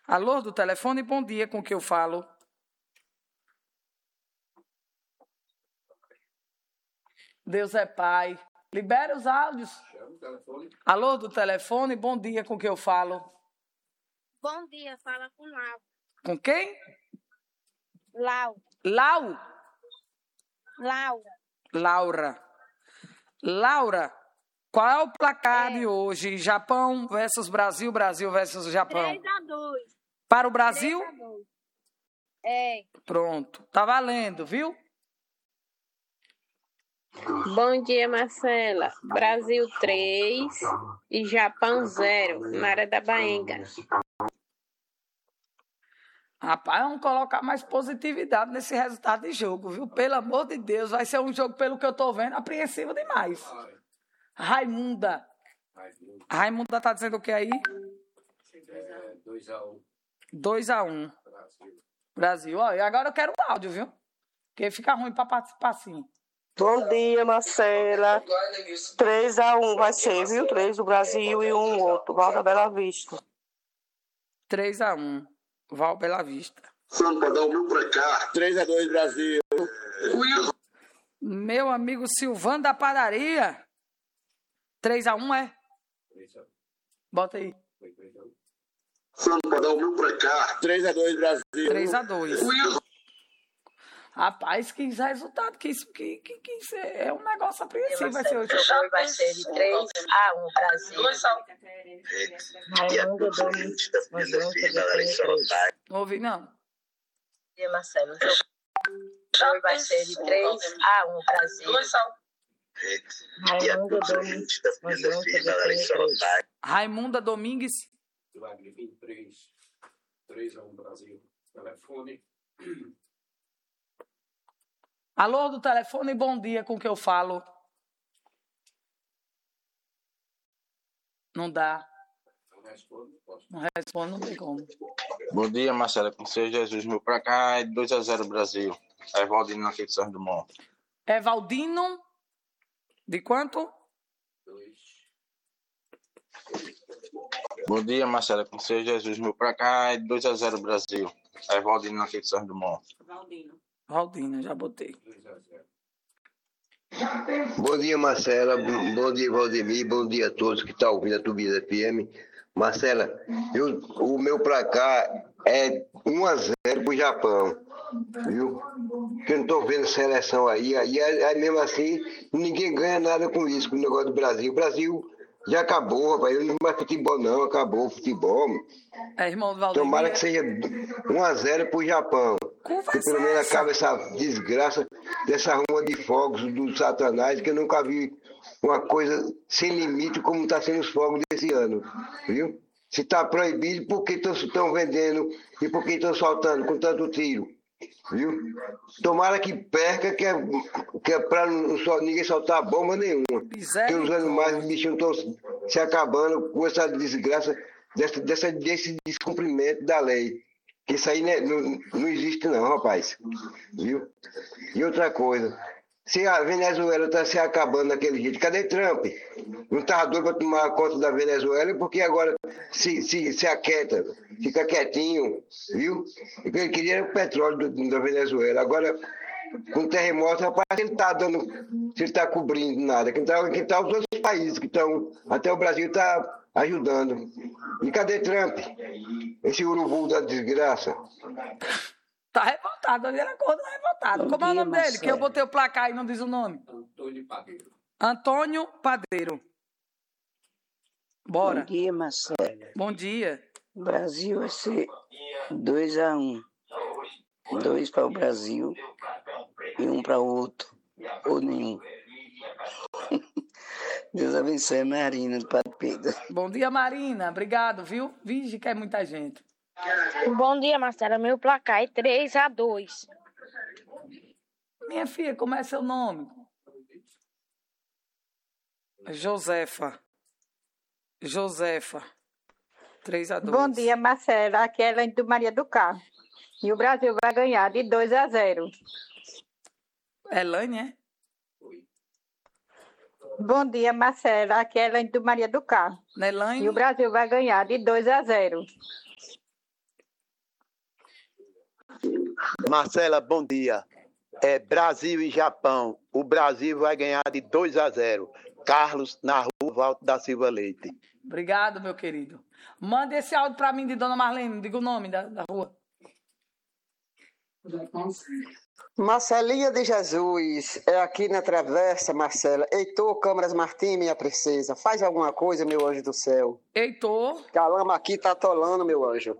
Alô, do telefone, bom dia, com que eu falo? Deus é Pai. Libera os áudios. Alô, do telefone, bom dia, com que eu falo? Bom dia, fala com Lau. Com quem? Lau. Lau? Laura. Laura. Laura, qual é o placar de hoje? Japão versus Brasil, Brasil versus Japão. 3-2. Para o Brasil? 3-2. É. Pronto, tá valendo, viu? Bom dia, Marcela. Brasil 3 e Japão 0, na área da Baenga. Rapaz, vamos colocar mais positividade nesse resultado de jogo, viu? Pelo amor de Deus, vai ser um jogo, pelo que eu tô vendo, apreensivo demais. Raimunda. Raimunda tá dizendo o que aí? 2-1. 2-1. Brasil. Ó, e agora eu quero o áudio, viu? Porque fica ruim pra participar assim. Bom dia, Marcela. 3-1 vai ser, viu? 3 do Brasil e 1 outro. Volta Bela Vista. 3-1. Val Bela Vista. Só para dar o meu pra cá. 3-2 Brasil. Meu amigo Silvano da Padaria. 3-1 é? 3-1. Bota aí. Só para dar o meu pra cá. 3-2 Brasil. 3-2. Rapaz, que resultado, que isso é um negócio apreensivo, vai ser hoje. O jogo vai ser de 3-1 Brasil. Raimundo Domingues, Não ouvi, não. e Marcelo. O jogo vai ser de 3-1 Brasil. Raimundo Domingues, Raimunda Domingues. 23. 3-1 Brasil. Telefone. Alô, do telefone, bom dia, com que eu falo? Não dá. Não responde, não tem como. Bom dia, Marcela. Com seu Jesus, meu pra cá, é 2-0 Brasil. É Valdino aqui de São Dumont. É Valdino? De quanto? 2. Bom dia, Marcela. Com seu Jesus, meu pra cá, é 2-0 Brasil. É Valdino aqui de São Dumont. Valdino, já botei. 2-0. Bom dia, Marcela. Bom dia, Valdemir. Bom dia a todos que estão ouvindo a Tubias FM. Marcela, o meu placar é 1-0 pro Japão. Viu? Porque eu não estou vendo seleção aí mesmo assim, ninguém ganha nada com isso, com o negócio do Brasil. O Brasil já acabou, rapaz. Não é mais futebol, não. Acabou o futebol. É, irmão do Valdemir. Tomara que seja 1-0 pro Japão. Que pelo menos acabe essa desgraça dessa ruma de fogos do Satanás, que eu nunca vi uma coisa sem limite como está sendo os fogos desse ano. Viu? Se está proibido, por que estão vendendo e por que estão soltando com tanto tiro? Viu? Tomara que perca, que é para ninguém soltar bomba nenhuma. Porque os animais, os bichinhos estão se acabando com essa desgraça, desse descumprimento da lei. Que isso aí não existe não, rapaz. Viu? E outra coisa, se a Venezuela está se acabando daquele jeito, cadê Trump? Não estava doido para tomar conta da Venezuela, porque agora se aquieta, fica quietinho, viu? O que ele queria era o petróleo da Venezuela. Agora, com o terremoto, rapaz, ele está dando, se ele está cobrindo nada. Que tá os outros países que estão, até o Brasil está ajudando. E cadê Trump? Esse urubu da desgraça. Tá revoltado, ele acordou revoltado. Como é o nome dele? Que eu botei o placar e não diz o nome. Antônio Padeiro. Antônio Padeiro. Bora. Bom dia, Marcelo. Bom dia. O Brasil vai ser 2-1. 2 para o Brasil e 1 para o outro. Ou nenhum. Deus abençoe a Marina do Padre Pedro. Bom dia, Marina. Obrigado, viu? Vige que é muita gente. Bom dia, Marcela. Meu placar é 3-2. Minha filha, como é seu nome? Josefa. 3-2. Bom dia, Marcela. Aqui é a Elaine do Maria do Carmo. E o Brasil vai ganhar de 2-0. Elaine, é? Bom dia, Marcela. Aqui é a Elaine do Maria do Carmo. Elaine? E o Brasil vai ganhar de 2-0. Marcela, bom dia. Brasil e Japão. O Brasil vai ganhar de 2-0. Carlos, na rua Valdo da Silva Leite. Obrigado, meu querido. Manda esse áudio para mim de Dona Marlene. Diga o nome da rua. Marcelinha de Jesus, é aqui na Travessa, Marcela. Heitor Câmaras Martins, minha princesa, faz alguma coisa, meu anjo do céu. Heitor. Calama aqui tá atolando, meu anjo.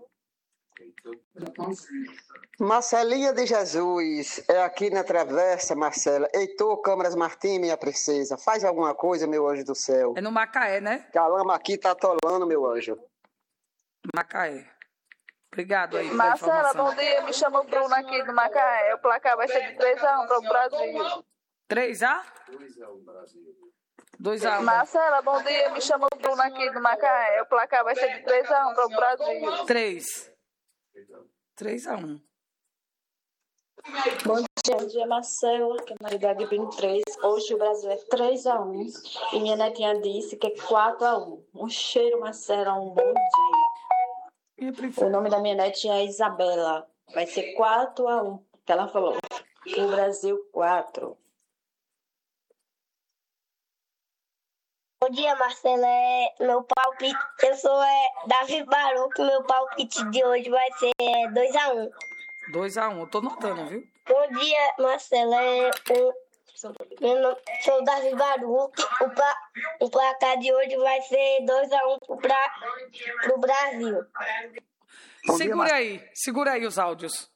Marcelinha de Jesus, é aqui na Travessa, Marcela. Heitor Câmaras Martins, minha princesa, faz alguma coisa, meu anjo do céu. É no Macaé, né? Calama aqui tá atolando, meu anjo. Macaé. Obrigado aí. Marcela, bom dia. Me chamo Bruno aqui do Macaé. O placar vai ser de 3-1 para o Brasil. 3-A? 2-1 Brasil. 2-1. Marcela, bom dia. Me chamo Bruno aqui do Macaé. O placar vai ser de 3-1 para o Brasil. 3-1. Bom dia, Marcela, que é Maria do Agripino 3. Hoje o Brasil é 3-1 e minha netinha disse que é 4-1. Um cheiro, Marcela, um bom dia. O nome da minha netinha é Isabela. Vai ser 4-1, que ela falou. O Brasil 4. Bom dia, Marcela. Meu palpite, eu sou Davi Baruco. Meu palpite de hoje vai ser 2-1. 2-1, eu tô notando, viu? Bom dia, Marcela. Sou o Davi Baruque. O placar de hoje vai ser 2-1 pro Brasil. Segura aí os áudios.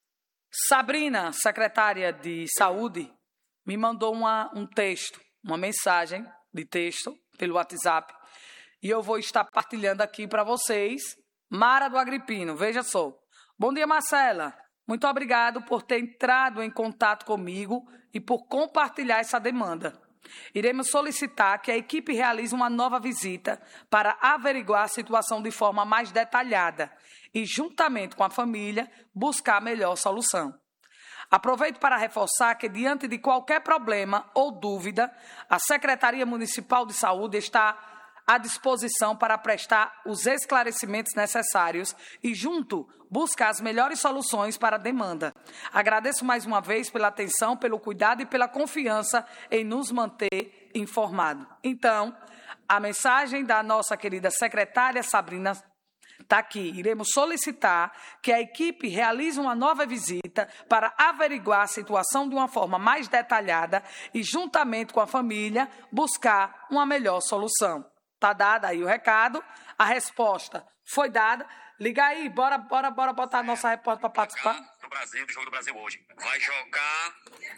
Sabrina, secretária de Saúde, me mandou um texto, uma mensagem de texto pelo WhatsApp. E eu vou estar partilhando aqui para vocês. Mara do Agripino, veja só. Bom dia, Marcela. Muito obrigado por ter entrado em contato comigo e por compartilhar essa demanda. Iremos solicitar que a equipe realize uma nova visita para averiguar a situação de forma mais detalhada e, juntamente com a família, buscar a melhor solução. Aproveito para reforçar que, diante de qualquer problema ou dúvida, a Secretaria Municipal de Saúde está à disposição para prestar os esclarecimentos necessários e, junto, buscar as melhores soluções para a demanda. Agradeço mais uma vez pela atenção, pelo cuidado e pela confiança em nos manter informados. Então, a mensagem da nossa querida secretária Sabrina está aqui. Iremos solicitar que a equipe realize uma nova visita para averiguar a situação de uma forma mais detalhada e, juntamente com a família, buscar uma melhor solução. Está dado aí o recado, a resposta foi dada. Liga aí, bora botar a nossa repórter para participar. Do Brasil, do jogo do Brasil hoje. Vai jogar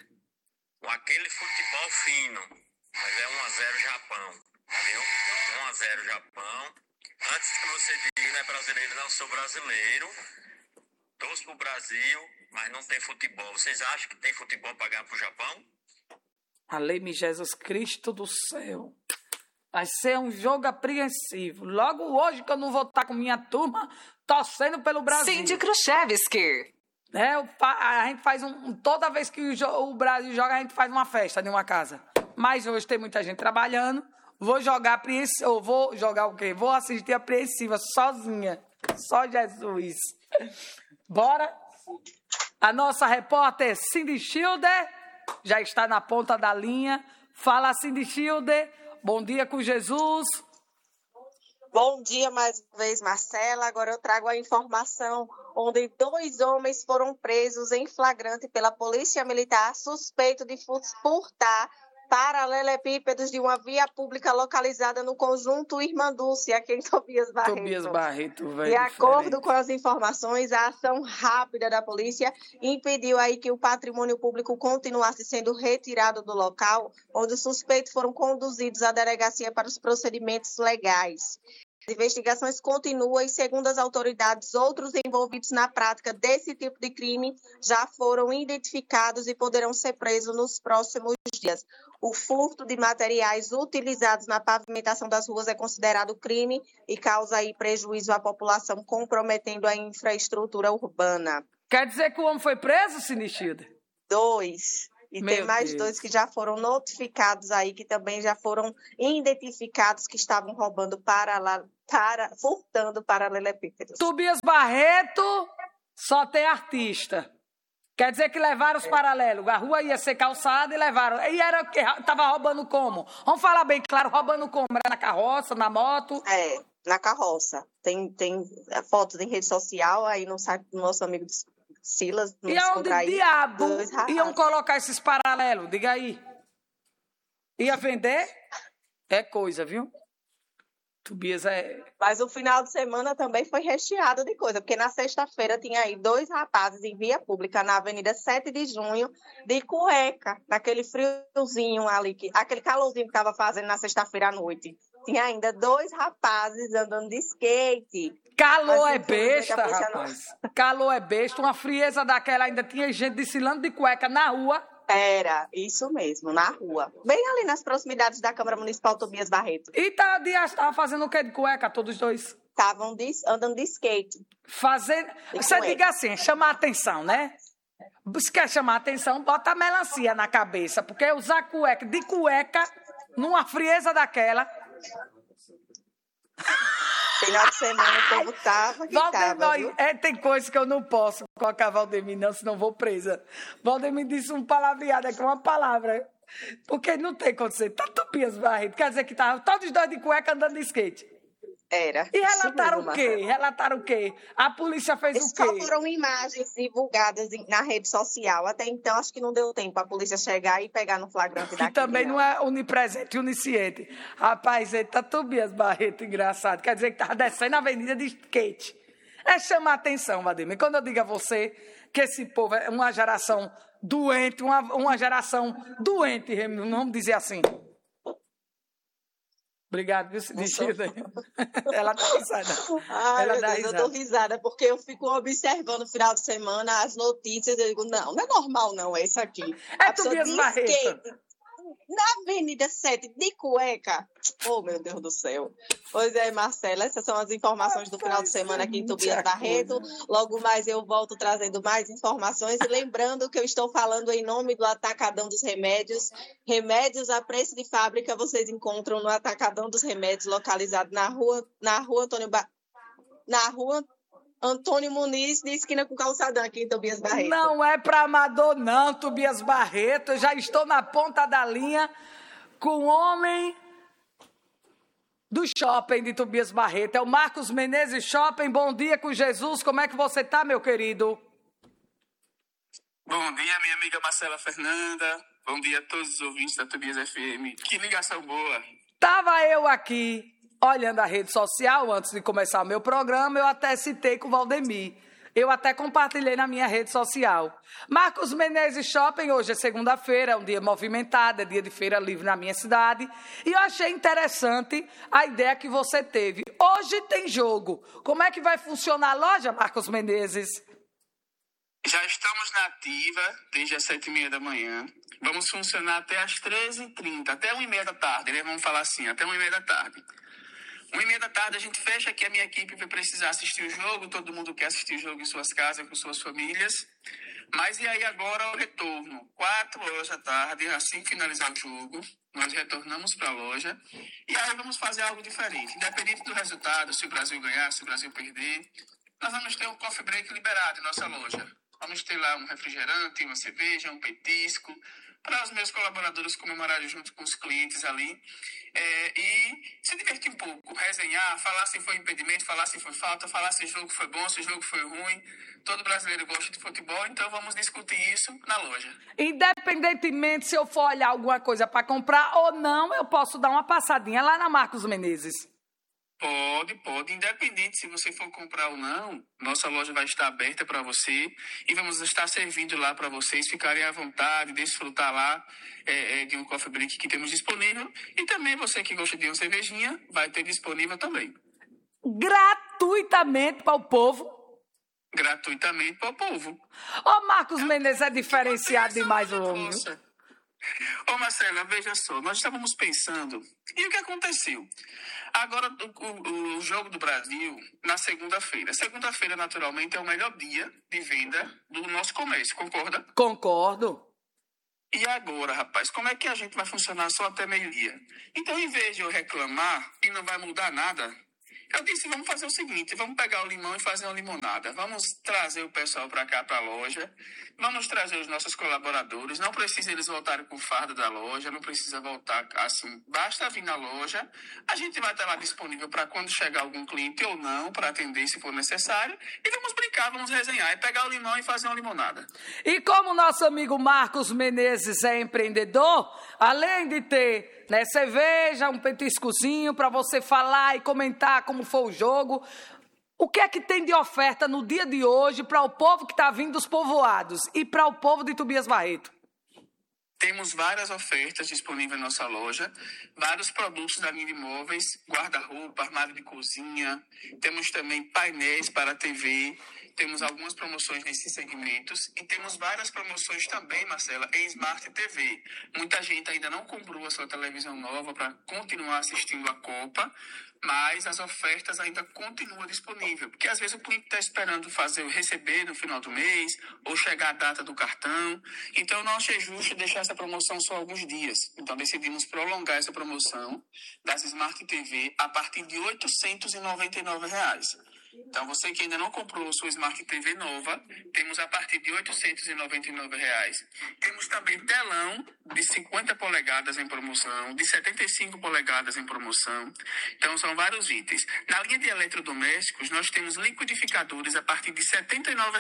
com aquele futebol fino, mas é 1-0 Japão, viu? 1-0 Japão. Antes que você diga, né, brasileiro, não sou brasileiro, torço pro Brasil, mas não tem futebol. Vocês acham que tem futebol para ganhar pro Japão? Além-me Jesus Cristo do céu. Vai ser um jogo apreensivo. Logo hoje que eu não vou estar com minha turma torcendo pelo Brasil. Cindy Khrushchevsky. A gente faz toda vez que o Brasil joga, a gente faz uma festa em uma casa. Mas hoje tem muita gente trabalhando. Vou jogar apreensiva. Ou vou jogar o quê? Vou assistir apreensiva sozinha. Só Jesus. Bora? A nossa repórter Cindy Schilder já está na ponta da linha. Fala, Cindy Schilder. Bom dia com Jesus. Bom dia mais uma vez, Marcela. Agora eu trago a informação onde 2 homens foram presos em flagrante pela Polícia Militar suspeito de furtar paralelepípedos de uma via pública localizada no conjunto Irmanduce, aqui em Tobias Barreto. Tobias Barreto, velho. De acordo com as informações, a ação rápida da polícia impediu aí que o patrimônio público continuasse sendo retirado do local, onde os suspeitos foram conduzidos à delegacia para os procedimentos legais. As investigações continuam e, segundo as autoridades, outros envolvidos na prática desse tipo de crime já foram identificados e poderão ser presos nos próximos dias. O furto de materiais utilizados na pavimentação das ruas é considerado crime e causa aí prejuízo à população, comprometendo a infraestrutura urbana. Quer dizer que o homem foi preso, Sinistida? 2. E tem mais 2 que já foram notificados aí, que também já foram identificados que estavam roubando furtando paralelepípedos. Tobias Barreto, Só tem artista. Quer dizer que levaram os paralelos. A rua ia ser calçada e levaram. E era o quê? Tava roubando como? Vamos falar bem claro, roubando como? Era na carroça, na moto? Na carroça. Tem fotos em rede social, aí no site do nosso amigo Silas. E aonde diabo iam colocar esses paralelos? Diga aí. Ia vender? É coisa, viu? Tobias Mas o final de semana também foi recheado de coisa, porque na sexta-feira tinha aí 2 rapazes em via pública na Avenida 7 de Junho, de cueca, naquele friozinho ali, aquele calorzinho que estava fazendo na sexta-feira à noite. Tinha ainda 2 rapazes andando de skate. Calor é besta, rapaz. Calor é besta. Uma frieza daquela, ainda tinha gente desfilando de cueca na rua. Era, isso mesmo, na rua. Bem ali nas proximidades da Câmara Municipal Tobias Barreto. E estava fazendo o que de cueca, todos dois? Estavam andando de skate. Você diga assim, chamar a atenção, né? Se quer chamar a atenção, bota a melancia na cabeça. Porque usar cueca de cueca, numa frieza daquela... Final de semana o povo tava que tava, viu? Tem coisa que eu não posso colocar Valdemir, não, senão vou presa. Valdemir disse um palavreado aqui, uma palavra. Porque não tem condição. Tá Tobias Barreto. Quer dizer que tava todos os dois de cueca andando de skate. Era. E relataram o quê? Relataram o quê? A polícia fez o quê? Só foram imagens divulgadas na rede social. Até então, acho que não deu tempo a polícia chegar e pegar no flagrante daqui. E também não é onipresente, onisciente. Rapaz, tá Tobias Barreto, engraçado. Quer dizer que tava descendo a avenida de skate. É chamar a atenção, Valdemir. Quando eu digo a você que esse povo é uma geração doente, uma geração doente, vamos dizer assim. Obrigado, viu, Cidicida? Ela dá risada. Ai, meu Deus, eu dou risada, porque eu fico observando no final de semana as notícias e eu digo, não é normal não, é isso aqui. É Tobias Barreto. Na Avenida 7, de cueca. Oh, meu Deus do céu. Pois é, Marcela, essas são as informações do final de semana aqui em Tobias Barreto. Logo mais eu volto trazendo mais informações. E lembrando que eu estou falando em nome do Atacadão dos Remédios. Remédios a preço de fábrica vocês encontram no Atacadão dos Remédios, localizado na rua Antônio Muniz, de esquina com Calçadão, aqui em Tobias Barreto. Não é para amador, não, Tobias Barreto. Eu já estou na ponta da linha com o homem do shopping de Tobias Barreto. É o Marcos Menezes Shopping. Bom dia com Jesus. Como é que você tá, meu querido? Bom dia, minha amiga Marcela Fernanda. Bom dia a todos os ouvintes da Tobias FM. Que ligação boa. Tava eu aqui olhando a rede social, antes de começar o meu programa, eu até citei com o Valdemir. Eu até compartilhei na minha rede social. Marcos Menezes Shopping, hoje é segunda-feira, é um dia movimentado, é dia de feira livre na minha cidade. E eu achei interessante a ideia que você teve. Hoje tem jogo. Como é que vai funcionar a loja, Marcos Menezes? Já estamos na ativa desde as 7h30 da manhã. Vamos funcionar até as 13h30, até 1h30 da tarde, né? Vamos falar assim, até 1h30 da tarde. 1h30 da tarde a gente fecha aqui, a minha equipe vai precisar assistir o jogo, todo mundo quer assistir o jogo em suas casas, com suas famílias. Mas e aí agora o retorno? 4h da tarde, assim que finalizar o jogo, nós retornamos para a loja e aí vamos fazer algo diferente. Independente do resultado, se o Brasil ganhar, se o Brasil perder, nós vamos ter um coffee break liberado em nossa loja. Vamos ter lá um refrigerante, uma cerveja, um petisco, para os meus colaboradores comemorarem junto com os clientes ali. E se divertir um pouco, resenhar, falar se foi impedimento, falar se foi falta, falar se o jogo foi bom, se o jogo foi ruim. Todo brasileiro gosta de futebol, então vamos discutir isso na loja. Independentemente se eu for olhar alguma coisa para comprar ou não, eu posso dar uma passadinha lá na Marcos Menezes. Pode. Independente se você for comprar ou não, nossa loja vai estar aberta para você e vamos estar servindo lá para vocês ficarem à vontade, desfrutar lá de um coffee break que temos disponível. E também você que gosta de uma cervejinha, vai ter disponível também. Gratuitamente para o povo? Gratuitamente para o povo. Ô, Marcos Menezes é diferenciado demais o homem. Ô, Marcela, veja só, nós estávamos pensando, e o que aconteceu? Agora, o jogo do Brasil, na segunda-feira. Segunda-feira, naturalmente, é o melhor dia de venda do nosso comércio, concorda? Concordo. E agora, rapaz, como é que a gente vai funcionar só até meio-dia? Então, em vez de eu reclamar e não vai mudar nada, Eu disse, vamos fazer o seguinte, vamos pegar o limão e fazer uma limonada. Vamos trazer o pessoal para cá, para a loja. Vamos trazer os nossos colaboradores. Não precisa eles voltarem com o fardo da loja, não precisa voltar assim. Basta vir na loja. A gente vai estar lá disponível para quando chegar algum cliente ou não, para atender se for necessário. E vamos brincar, vamos resenhar e pegar o limão e fazer uma limonada. E como nosso amigo Marcos Menezes é empreendedor, além de ter cerveja, um petiscozinho para você falar e comentar como foi o jogo, o que é que tem de oferta no dia de hoje para o povo que está vindo dos povoados e para o povo de Tobias Barreto? Temos várias ofertas disponíveis na nossa loja, vários produtos da linha de móveis, guarda-roupa, armário de cozinha, temos também painéis para TV, temos algumas promoções nesses segmentos e temos várias promoções também, Marcela, em Smart TV. Muita gente ainda não comprou a sua televisão nova para continuar assistindo a Copa, mas as ofertas ainda continuam disponíveis, porque às vezes o cliente está esperando receber no final do mês, ou chegar a data do cartão, então não achei justo deixar essa promoção só alguns dias. Então decidimos prolongar essa promoção das Smart TV a partir de R$ 899. Então, você que ainda não comprou sua Smart TV nova, temos a partir de R$ 899. Temos também telão de 50 polegadas em promoção, de 75 polegadas em promoção. Então, são vários itens. Na linha de eletrodomésticos, nós temos liquidificadores a partir de R$ 79.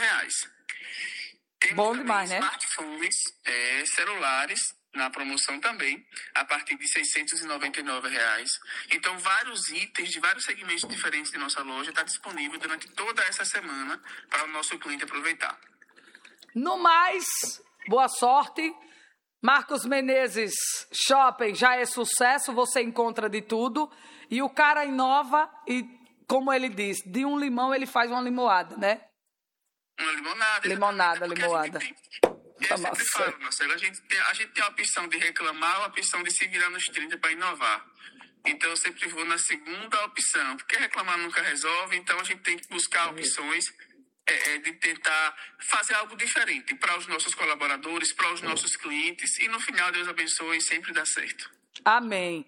Temos bom demais, né? Smartphones, celulares, na promoção também, a partir de R$ 699. Então, vários itens de vários segmentos diferentes de nossa loja está disponível durante toda essa semana para o nosso cliente aproveitar. No mais, boa sorte. Marcos Menezes Shopping já é sucesso, você encontra de tudo. E o cara inova e, como ele diz, de um limão ele faz uma limoada, né? Uma limonada. Limoada. Eu sempre falo, Marcelo, a gente tem a opção de reclamar ou a opção de se virar nos 30 para inovar. Então, eu sempre vou na segunda opção, porque reclamar nunca resolve, então a gente tem que buscar opções de tentar fazer algo diferente para os nossos colaboradores, para os nossos clientes, e no final, Deus abençoe e sempre dá certo. Amém.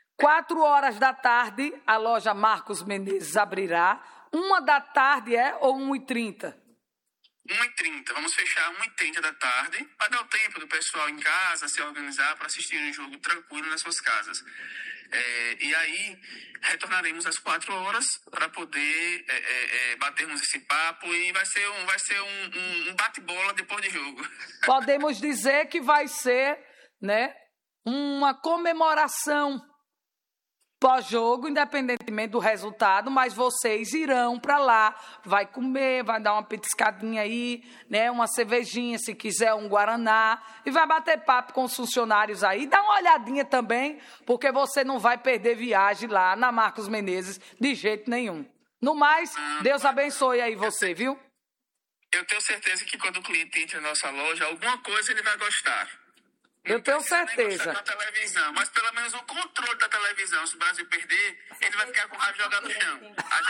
4h da tarde, a loja Marcos Menezes abrirá. 1h da tarde ou 1h30? 1h30, vamos fechar 1h30 da tarde, para dar o tempo do pessoal em casa se organizar para assistir um jogo tranquilo nas suas casas. E aí, retornaremos às 4h para poder batermos esse papo e vai ser um bate-bola depois de jogo. Podemos dizer que vai ser, né, uma comemoração pós-jogo, independentemente do resultado, mas vocês irão para lá, vai comer, vai dar uma petiscadinha aí, né, uma cervejinha, se quiser um guaraná, e vai bater papo com os funcionários aí, dá uma olhadinha também, porque você não vai perder viagem lá na Marcos Menezes de jeito nenhum. No mais, Deus abençoe aí você, viu? Eu tenho certeza que quando o cliente entra na nossa loja, alguma coisa ele vai gostar. Eu tenho certeza. Da televisão, mas pelo menos o controle da televisão, se o Brasil perder, ele vai ficar com raiva de jogar no chão.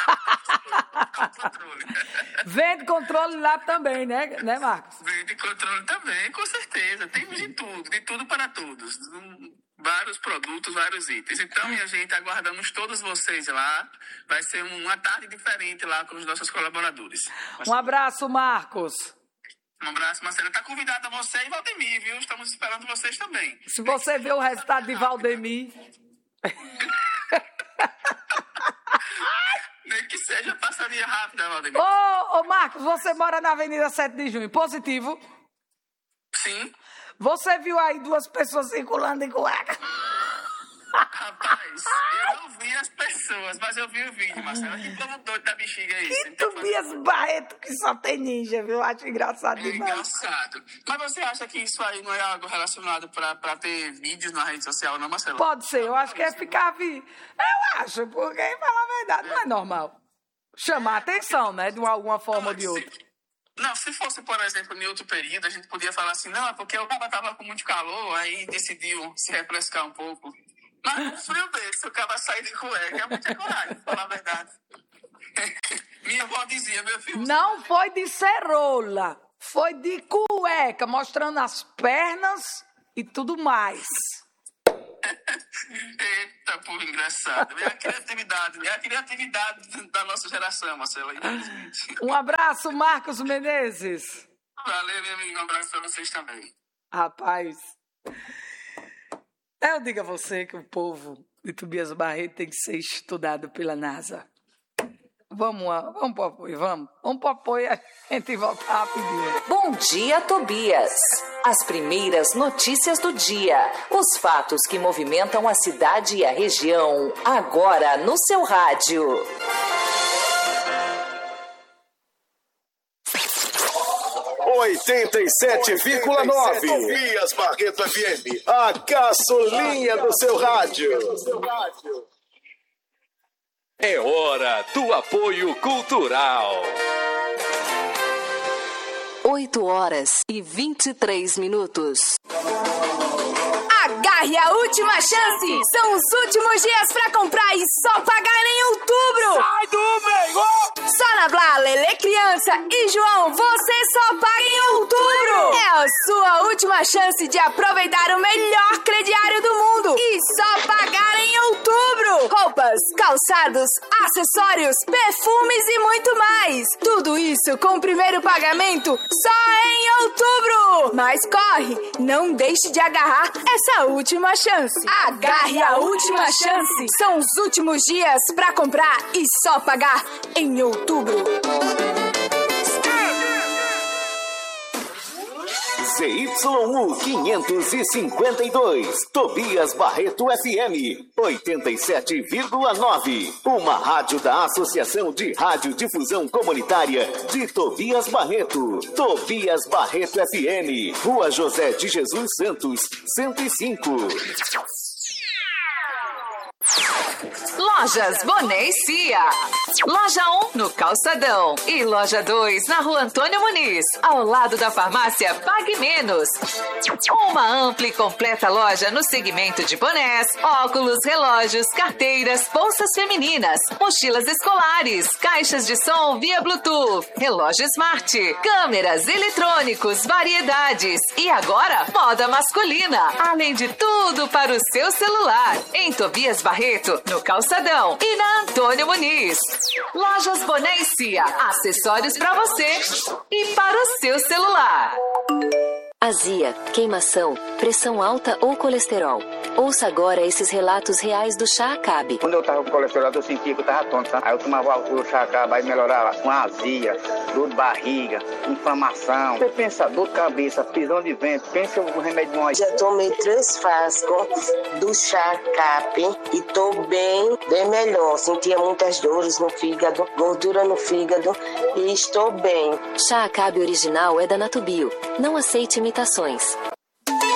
Controle. Vende controle lá também, né, Marcos? Vende controle também, com certeza. Temos de tudo para todos. Vários produtos, vários itens. Então, minha gente, aguardamos todos vocês lá. Vai ser uma tarde diferente lá com os nossos colaboradores. Um abraço, Marcos. Um abraço, Marcelo. Está convidado a você e Valdemir, viu? Estamos esperando vocês também. Se você ver o resultado de Valdemir... Nem que seja passadinha rápida, Valdemir. Ô, Marcos, você mora na Avenida 7 de Junho. Positivo? Sim. Você viu aí 2 pessoas circulando em cueca? Rapaz, eu não vi as pessoas, mas eu vi o vídeo, Marcelo. Que povo doido da bexiga é isso? Que Tobias Barreto que só tem ninja, viu? Acho engraçado demais. Engraçado. Mas você acha que isso aí não é algo relacionado pra ter vídeos na rede social, não, Marcelo? Pode ser, eu acho que é ficar... Eu acho, porque, falar a verdade, não é normal. Chamar a atenção, né? De alguma forma ou de outra. Não, se fosse, por exemplo, em outro período, a gente podia falar assim, não, é porque o cara tava com muito calor, aí decidiu se refrescar um pouco. Mas um frio desse, o cara sai de cueca, é muita coragem, falar a verdade. Minha avó dizia, meu filho... Não foi de cerola, foi de cueca, mostrando as pernas e tudo mais. Eita, porra, engraçado. É a criatividade da nossa geração, Marcela, infelizmente. Um abraço, Marcos Menezes. Valeu, meu amigo, um abraço pra vocês também. Rapaz, eu digo a você que o povo de Tobias Barreto tem que ser estudado pela NASA. Vamos pro apoio, vamos. Vamos pro apoio, a gente volta rapidinho. Bom dia, Tobias. As primeiras notícias do dia. Os fatos que movimentam a cidade e a região. Agora no seu rádio. 87,9 Tobias Barreto FM. A caçulinha do seu rádio. É hora do apoio cultural. 8h23. Agarre a última chance! São os últimos dias pra comprar e só pagar em outubro! Sai do meio! Só na Blá, Lelê Criança e João, você só paga em outubro! É a sua última chance de aproveitar o melhor crediário do mundo e só pagar em outubro! Roupas, calçados, acessórios, perfumes e muito mais! Tudo isso com o primeiro pagamento só em outubro! Mas corre, não deixe de agarrar essa última chance. Agarre a última chance. São os últimos dias pra comprar e só pagar em outubro. ZYU 552, Tobias Barreto FM 87,9. Uma rádio da Associação de Radiodifusão Comunitária de Tobias Barreto. Tobias Barreto FM, Rua José de Jesus Santos, 105. Lojas Boné e Cia. Loja 1 no Calçadão e Loja 2 na Rua Antônio Muniz, ao lado da farmácia Pague Menos. Uma ampla e completa loja no segmento de bonés, óculos, relógios, carteiras, bolsas femininas, mochilas escolares, caixas de som via Bluetooth, relógio Smart, câmeras, eletrônicos, variedades e agora moda masculina, além de tudo para o seu celular. Em Tobias Barreto, no Calçadão e na Antônio Muniz. Lojas Boné e Cia, acessórios para você e para o seu celular. Azia, queimação, pressão alta ou colesterol. Ouça agora esses relatos reais do Chá Acabe. Quando eu tava com colesterol, eu sentia que eu tava tonto, tá? Aí eu tomava o Chá Acabe, aí melhorava com azia, dor de barriga, inflamação. Você pensa, dor de cabeça, prisão de vento, pensa o remédio bom aí. Já tomei 3 frascos do Chá Acabe e tô bem melhor. Sentia muitas dores no fígado, gordura no fígado e estou bem. Chá Acabe original é da Natubio. Não aceite imitações.